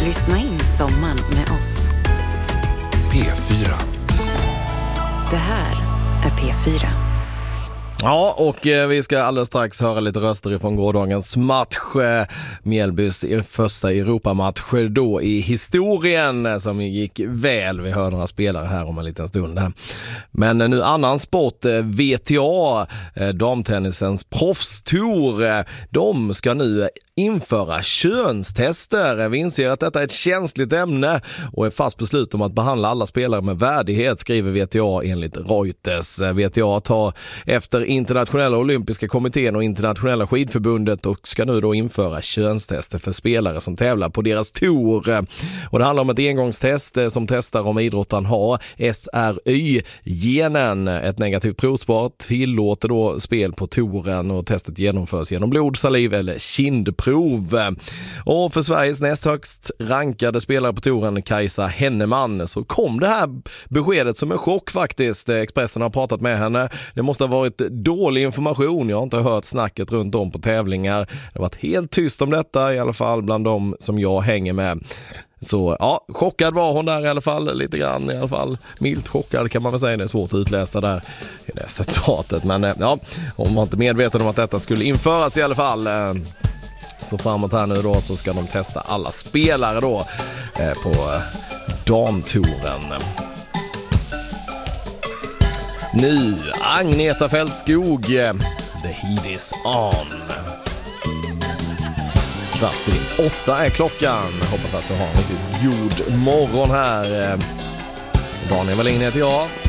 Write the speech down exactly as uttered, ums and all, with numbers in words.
Lyssna in sommaren med oss. P fyra. Det här är P fyra. Ja, och eh, vi ska alldeles strax höra lite röster ifrån gårdagens match. Eh, Mjällbys första Europamatch då i historien eh, som gick väl. Vi hör några spelare här om en liten stund. Här. Men eh, nu annan sport, eh, V T A, eh, damtennisens proffstour. Eh, de ska nu införa könstester. Vi inser att detta är ett känsligt ämne och är fast beslut om att behandla alla spelare med värdighet, skriver V T A enligt Reuters. V T A tar efter Internationella olympiska kommittén och Internationella skidförbundet och ska nu då införa könstester för spelare som tävlar på deras tour. Och det handlar om ett engångstest som testar om idrottaren har S R Y-genen. Ett negativt provsvar tillåter då spel på touren och testet genomförs genom blod, saliv eller kindprov. Och för Sveriges näst högst rankade spelare på touren, Kajsa Henneman, så kom det här beskedet som en chock faktiskt. Expressen har pratat med henne. Det måste ha varit dålig information. Jag har inte hört snacket runt om på tävlingar. Det har varit helt tyst om detta, i alla fall bland de som jag hänger med. Så ja, chockad var hon där i alla fall, lite grann i alla fall. Milt chockad kan man väl säga, det är svårt att utläsa där i det citatet. Men ja, hon var inte medveten om att detta skulle införas i alla fall. Så framåt här nu då så ska de testa alla spelare då eh, på damtouren. Nu Agneta Fältskog, The Heat is on. Kvart i åtta är klockan. Hoppas att du har en riktigt god morgon här. Daniel Wallin heter jag.